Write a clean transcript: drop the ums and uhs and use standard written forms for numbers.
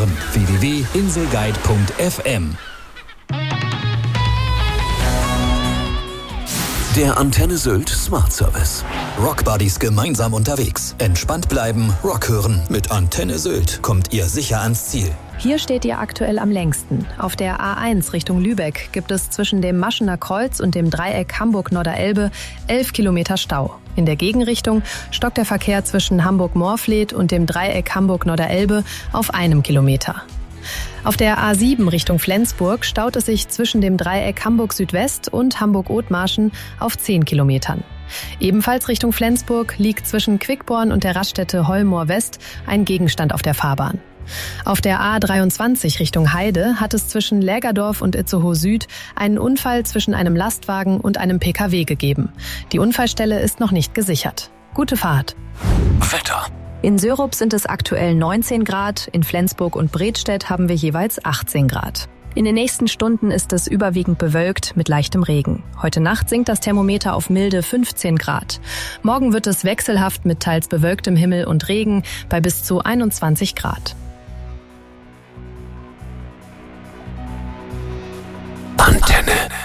hören. www.inselguide.fm. Der Antenne Sylt Smart Service. Rockbuddies gemeinsam unterwegs. Entspannt bleiben, Rock hören. Mit Antenne Sylt kommt ihr sicher ans Ziel. Hier steht ihr aktuell am längsten. Auf der A1 Richtung Lübeck gibt es zwischen dem Maschener Kreuz und dem Dreieck Hamburg-Norderelbe 11 Kilometer Stau. In der Gegenrichtung stockt der Verkehr zwischen Hamburg-Moorfleet und dem Dreieck Hamburg-Norderelbe auf 1 Kilometer. Auf der A7 Richtung Flensburg staut es sich zwischen dem Dreieck Hamburg-Südwest und Hamburg-Othmarschen auf 10 Kilometern. Ebenfalls Richtung Flensburg liegt zwischen Quickborn und der Raststätte Heulmoor-West ein Gegenstand auf der Fahrbahn. Auf der A23 Richtung Heide hat es zwischen Lägerdorf und Itzehoe Süd einen Unfall zwischen einem Lastwagen und einem Pkw gegeben. Die Unfallstelle ist noch nicht gesichert. Gute Fahrt. Wetter. In Sörup sind es aktuell 19 Grad, in Flensburg und Bredstedt haben wir jeweils 18 Grad. In den nächsten Stunden ist es überwiegend bewölkt mit leichtem Regen. Heute Nacht sinkt das Thermometer auf milde 15 Grad. Morgen wird es wechselhaft mit teils bewölktem Himmel und Regen bei bis zu 21 Grad. Antenne.